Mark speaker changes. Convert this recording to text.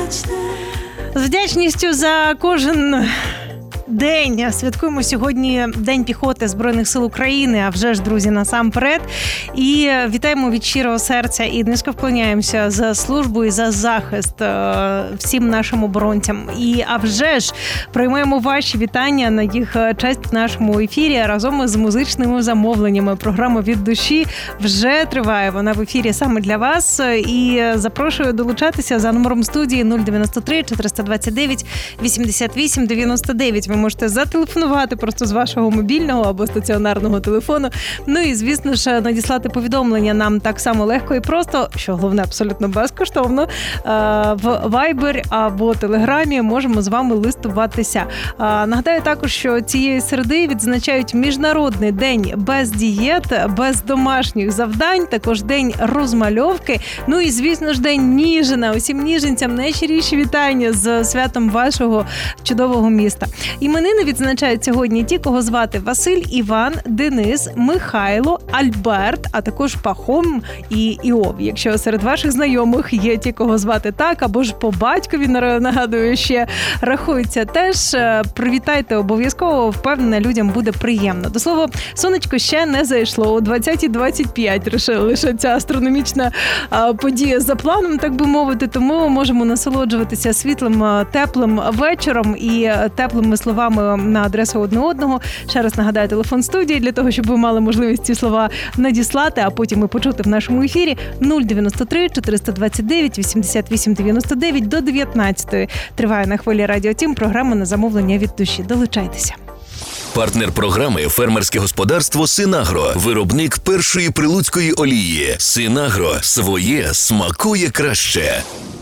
Speaker 1: З вдячністю за кожен день. Святкуємо сьогодні День піхоти Збройних сил України, а вже ж, друзі, насамперед. І вітаємо від щирого серця і низько вклоняємося за службу і за захист всім нашим оборонцям. І а вже ж приймаємо ваші вітання на їх честь в нашому ефірі разом із музичними замовленнями. Програма «Від душі» вже триває. Вона в ефірі саме для вас. І запрошую долучатися за номером студії 093 429 88 99. Ви можете зателефонувати просто з вашого мобільного або стаціонарного телефону. Ну і, звісно ж, надіслати повідомлення нам так само легко і просто, що головне, абсолютно безкоштовно, в Viber або Телеграмі можемо з вами листуватися. Нагадаю також, що цієї середи відзначають Міжнародний день без дієт, без домашніх завдань, також день розмальовки, ну і, звісно ж, день Ніжина. Усім ніжинцям найщиріші вітання з святом вашого чудового міста. Іменини відзначають сьогодні ті, кого звати Василь, Іван, Денис, Михайло, Альберт, а також Пахом і Іов. Якщо серед ваших знайомих є ті, кого звати так, або ж по батькові, нагадую, ще рахуються теж, привітайте обов'язково, впевнена, людям буде приємно. До слова, сонечко ще не зайшло, о 20:25 лише ця астрономічна подія за планом, так би мовити, тому ми можемо насолоджуватися світлим, теплим вечором і теплими словами на адресу одного. Ще раз нагадаю телефон студії для того, щоб ви мали можливість ці слова надіслати, а потім і почути в нашому ефірі 093 429 88 99 до 19. Триває на хвилі Радіо Тім програма на замовлення від душі. Долучайтеся.
Speaker 2: Партнер програми «Фермерське господарство Синагро». Виробник першої прилуцької олії. Синагро. Своє смакує краще.